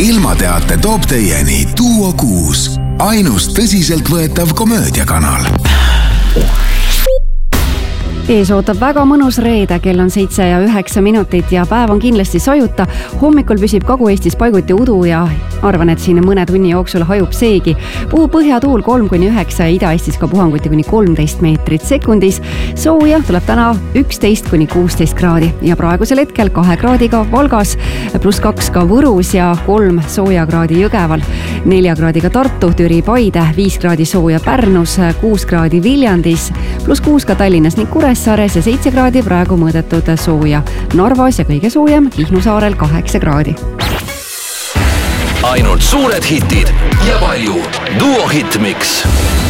Ilmateate toob teieni Duo 6, ainus tõsiseltvõetav komöödiakanal. Ees ootab väga mõnus reede, kell on 7:09 ja päev on kindlasti sajuta. Hommikul püsib Kagu-Eestis paiguti udu ja arvan, et siin mõne tunni jooksul hajub seegi. Puhub põhjatuul 3-9 ja Ida-Eestis ka puhanguti kuni 13 meetrit sekundis. Sooja tuleb täna 11-16 kraadi ja praegusel hetkel 2 kraadiga Valgas, +2 ka Võrus ja 3 sooja kraadi Jõgeval, 4 kraadiga Tartu, Türi, Paide, 5 kraadi sooja Pärnus, 6 kraadi Viljandis, +6 ka Tallinnas ning Kuressaares ja 7 kraadi praegu mõõdetud sooja Narvas ja kõige soojem Kihnu saarel 8 kraadi. Ainult suured hitid ja palju Duo Hitmix.